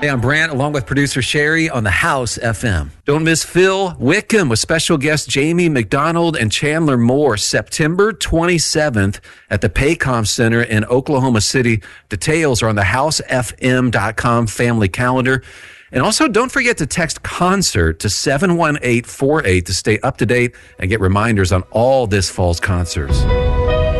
Hey, I'm Brant, along with producer Sherry on the House FM. Don't miss Phil Wickham with special guests Jamie McDonald and Chandler Moore, September 27th at the Paycom Center in Oklahoma City. Details are on the housefm.com family calendar. And also, don't forget to text concert to 71848 to stay up to date and get reminders on all this fall's concerts.